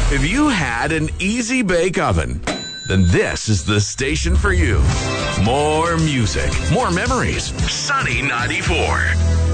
If you had an easy bake oven, then this is the station for you. More music, more memories. Sunny 94.